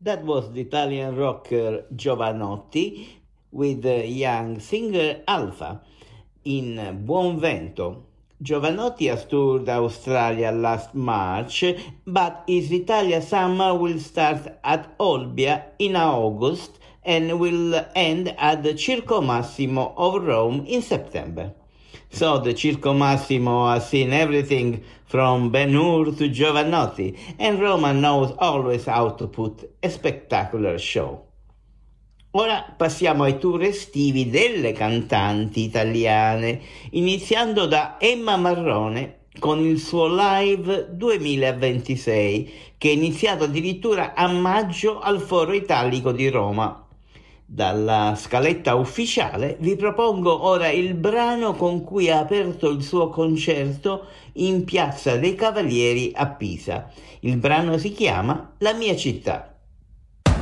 That was the Italian rocker Giovanotti with the young singer Alfa in Buon Vento. Giovanotti has toured Australia last March, but his Italia summer will start at Olbia in August and will end at the Circo Massimo of Rome in September. So the Circo Massimo has seen everything from Ben-Hur to Giovanotti, and Roma knows always how to put a spectacular show. Ora passiamo ai tour estivi delle cantanti italiane, iniziando da Emma Marrone con il suo Live 2026, che è iniziato addirittura a maggio al Foro Italico di Roma. Dalla scaletta ufficiale vi propongo ora il brano con cui ha aperto il suo concerto in Piazza dei Cavalieri a Pisa. Il brano si chiama La mia città.